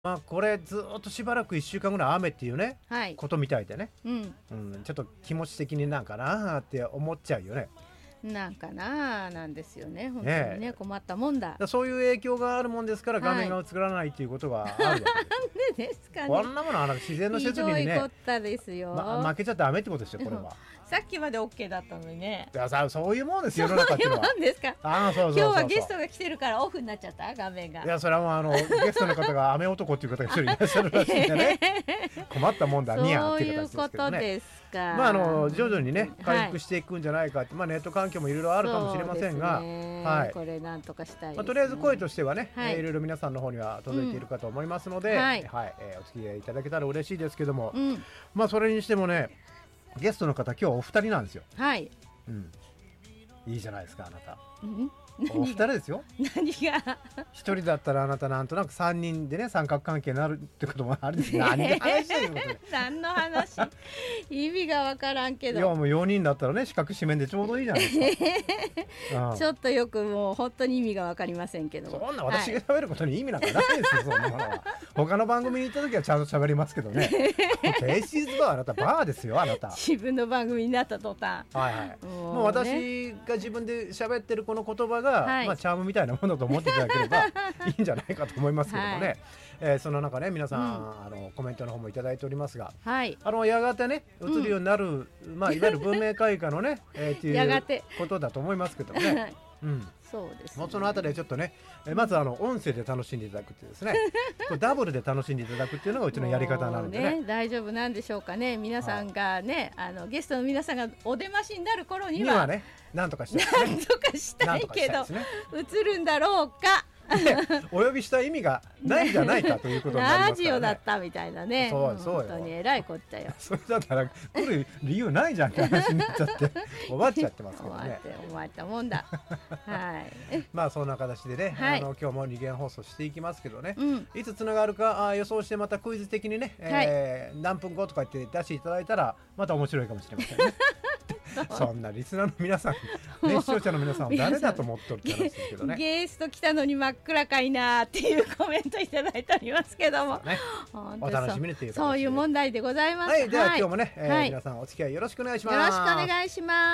まあこれずっとしばらく1週間ぐらい雨っていうね、 はい。 ことみたいでね、 うん。 ちょっと気持ち的になんかなって思っちゃうよね。 なんかななんですよね。本当ねにね、困ったもんだ。 そういう影響があるもんですから画面が映らないっていうことがあるわけですよ。 なんでですかね。 こんなものは自然の設備にね、 ひどいこったですよ。 負けちゃダメってことですよこれは。 さっきまで OK だったのにね。 いやそういうもんですよ世の中っていうのは。 そういうもんですか。 そう今日はゲストが来てるからオフになっちゃった画面が。 いやそれはもうゲストの方が雨男っていう方が一人いらっしゃるらしいんでね。困ったもんだニャーっていう形ですけどね。 そういうことですか。 まあ徐々にね回復していくんじゃないかって、ネット環境もいろいろあるかもしれませんが、 はい、これなんとかしたいですね。 とりあえず声としてはね、いろいろ皆さんの方には届いているかと思いますので、お付き合いいただけたら嬉しいですけども、それにしてもねゲストの方今日お二人なんですよ。 はい。 いいじゃないですかあなた。お二人ですよ。 何が一人だったらあなたなんとなく3人でね三角関係になるってこともあるんです。何の話だよ何の話意味がわからんけど。 いやもう4人だったらね四角四面でちょうどいいじゃないですか。 ちょっとよくもう本当に意味がわかりませんけど。 そんな私が喋ることに意味なんかないですよそんなものは。他の番組に行った時はちゃんと喋りますけどね。ケーシーズバーあなたバーですよあなた。 自分の番組になった途端。 もう私が自分で喋ってるこの言葉がチャームみたいなものだと思っていただければいいんじゃないかと思いますけどもね。その中ね皆さんコメントの方もいただいておりますが、やがてね映るようになるいわゆる文明開化のねっていうことだと思いますけどもね。 そうですね。 そのあたりでちょっとねまず音声で楽しんでいただくっていうですねダブルで楽しんでいただくっていうのがうちのやり方なのでね。 大丈夫なんでしょうかね。皆さんがねゲストの皆さんがお出ましになる頃にはねなんとかしたいけど映るんだろうか。 お呼びした意味がないんじゃないかということになりますからね。 ラジオだったみたいなね。 そう本当に偉いこっちゃよ。 それだったら来る理由ないじゃんって話になっちゃって終わっちゃってますけどね。 終わったもんだ。はい。 そんな形でね今日も二元放送していきますけどね。いつつながるか予想してまたクイズ的にね何分後とか言って出していただいたらまた面白いかもしれませんね。そんなリスナーの皆さん、視聴者の皆さんを誰だと思っとるって話ですけどね。 ゲスト来たのに真っ暗かいなっていうコメントいただいておりますけども、 お楽しみにというそういう問題でございます。 では今日もね皆さんお付き合いよろしくお願いします。 よろしくお願いします。